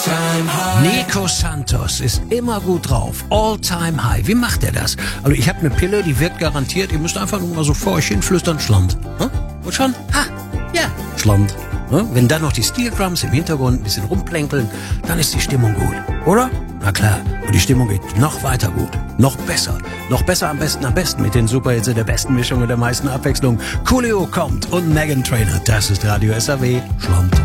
Nico Santos ist immer gut drauf. All time high. Wie macht er das? Also ich habe eine Pille, die wirkt garantiert. Ihr müsst einfach nur mal so vor euch hin flüstern, Schland. Hm? Und schon? Ha, ja, Schland. Hm? Wenn dann noch die Steel Drums im Hintergrund ein bisschen rumplänkeln, dann ist die Stimmung gut, oder? Na klar. Und die Stimmung geht noch weiter gut. Noch besser. Noch besser am besten mit den Superhits der besten Mischung und der meisten Abwechslung. Coolio kommt und Meghan Trainor. Das ist Radio SAW. Schland.